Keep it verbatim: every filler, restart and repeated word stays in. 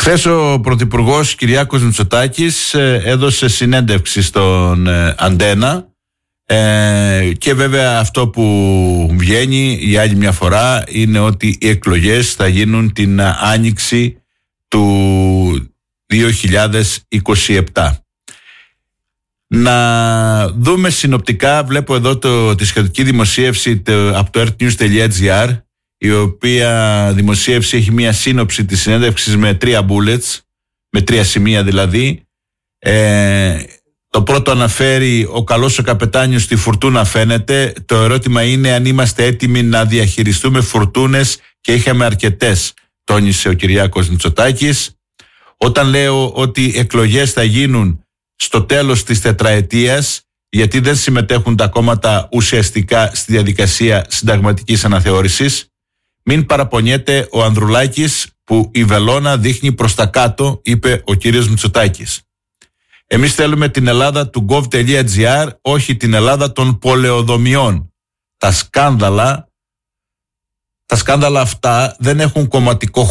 Χθες ο Πρωθυπουργός Κυριάκος Μητσοτάκης έδωσε συνέντευξη στον Αντένα ε, και βέβαια αυτό που βγαίνει για άλλη μια φορά είναι ότι οι εκλογές θα γίνουν την άνοιξη του δύο χιλιάδες είκοσι επτά. Να δούμε συνοπτικά, βλέπω εδώ το, τη σχετική δημοσίευση το, από το ertnews τελεία gr, η οποία δημοσίευση έχει μια σύνοψη της συνέντευξης με τρία bullets, με τρία σημεία δηλαδή. Ε, το πρώτο αναφέρει ο καλός ο καπετάνιος στη φουρτούνα φαίνεται. Το ερώτημα είναι αν είμαστε έτοιμοι να διαχειριστούμε φουρτούνες και είχαμε αρκετές, τόνισε ο Κυριάκος Μητσοτάκης. Όταν λέω ότι εκλογές θα γίνουν στο τέλος της τετραετίας, γιατί δεν συμμετέχουν τα κόμματα ουσιαστικά στη διαδικασία συνταγματικής αναθεώρησης, μην παραπονιέται ο Ανδρουλάκης που η βελόνα δείχνει προς τα κάτω, είπε ο κύριος Μητσοτάκης. Εμείς θέλουμε την Ελλάδα του gov τελεία gr, όχι την Ελλάδα των πολεοδομιών. Τα σκάνδαλα, τα σκάνδαλα αυτά δεν έχουν κομματικό